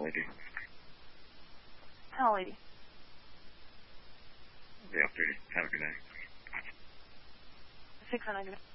lady. Tall lady. Yeah, 30. Have a good night. 600.